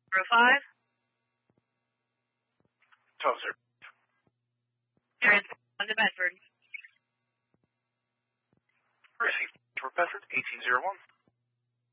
05. Tozer. Transport to Bedford. Received for Bedford, 1801.